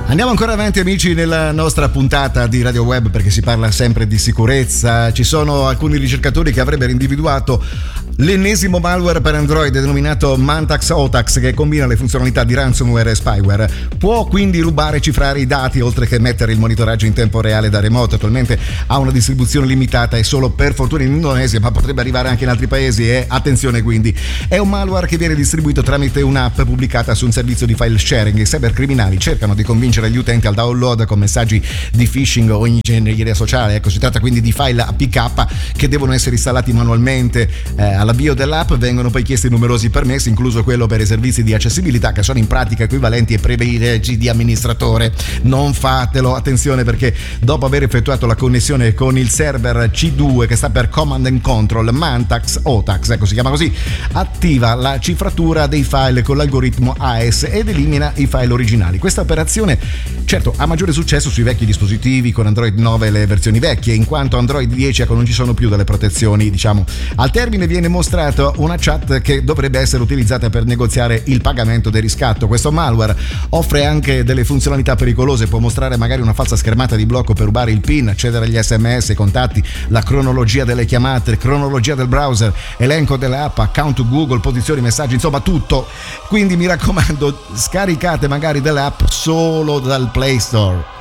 Andiamo ancora avanti, amici, nella nostra puntata di Radio Web, perché si parla sempre di sicurezza. Ci sono alcuni ricercatori che avrebbero individuato l'ennesimo malware per Android denominato Mantax Otax, che combina le funzionalità di ransomware e spyware. Può quindi rubare e cifrare i dati, oltre che mettere il monitoraggio in tempo reale da remoto. Attualmente ha una distribuzione limitata e solo per fortuna in Indonesia, ma potrebbe arrivare anche in altri paesi. E attenzione, quindi è un malware che viene distribuito tramite un'app pubblicata su un servizio di file sharing. I cybercriminali cercano di convincere gli utenti al download con messaggi di phishing o ingegneria sociale. Ecco, si tratta quindi di file APK che devono essere installati manualmente. All'avvio dell'app vengono poi chiesti numerosi permessi, incluso quello per i servizi di accessibilità, che sono in pratica equivalenti ai privilegi di amministratore. Non fatelo, attenzione, perché dopo aver effettuato la connessione con il server C2, che sta per Command and Control, Mantax Otax, ecco si chiama così, attiva la cifratura dei file con l'algoritmo AES ed elimina i file originali. Questa operazione certo ha maggiore successo sui vecchi dispositivi con Android 9 e le versioni vecchie, in quanto Android 10 ecco non ci sono più delle protezioni, diciamo. Al termine viene mostrato una chat che dovrebbe essere utilizzata per negoziare il pagamento del riscatto. Questo malware offre anche delle funzionalità pericolose, può mostrare magari una falsa schermata di blocco per rubare il PIN, accedere agli SMS, ai contatti, la cronologia delle chiamate, cronologia del browser, elenco delle app, account Google, posizioni, messaggi, insomma tutto. Quindi mi raccomando, scaricate magari delle app solo dal Play Store.